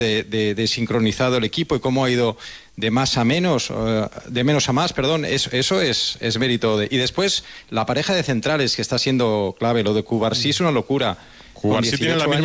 de sincronizado el equipo y cómo ha ido de más a menos, de menos a más, perdón, eso es mérito y después la pareja de centrales que está siendo clave, lo de Cubarsí es una locura. Cubarsí tiene la misma